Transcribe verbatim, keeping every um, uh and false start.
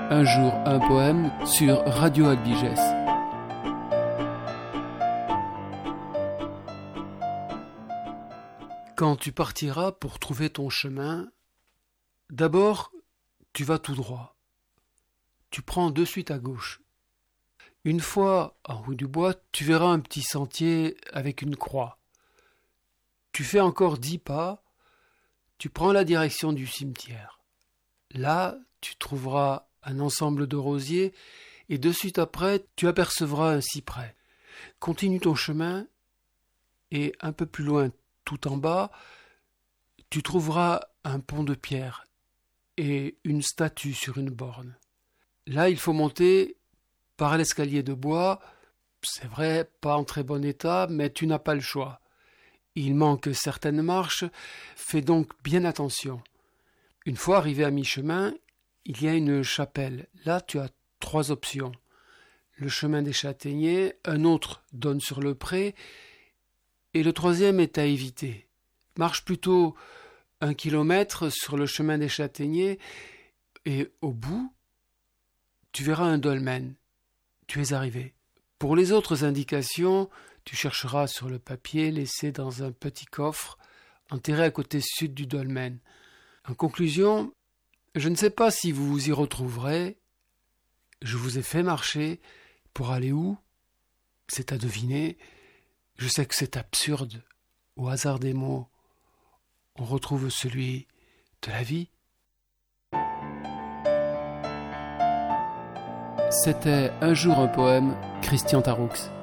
Un jour, un poème sur Radio Albiges. Quand tu partiras pour trouver ton chemin, d'abord, tu vas tout droit. Tu prends de suite à gauche. Une fois en haut du bois, tu verras un petit sentier avec une croix. Tu fais encore dix pas, tu prends la direction du cimetière. Là, tu trouveras un ensemble de rosiers et de suite après, tu apercevras un cyprès. Continue ton chemin et un peu plus loin, tout en bas, tu trouveras un pont de pierre et une statue sur une borne. Là, il faut monter par l'escalier de bois. C'est vrai, pas en très bon état, mais tu n'as pas le choix. Il manque certaines marches, fais donc bien attention. Une fois arrivé à mi-chemin, il y a une chapelle. Là, tu as trois options. Le chemin des châtaigniers, un autre donne sur le pré, et le troisième est à éviter. Marche plutôt un kilomètre sur le chemin des châtaigniers, et au bout, tu verras un dolmen. Tu es arrivé. Pour les autres indications, tu chercheras sur le papier laissé dans un petit coffre, enterré à côté sud du dolmen. En conclusion, je ne sais pas si vous vous y retrouverez. Je vous ai fait marcher pour aller où? C'est à deviner. Je sais que c'est absurde. Au hasard des mots, on retrouve celui de la vie. C'était Un jour un poème, Christian Taroux.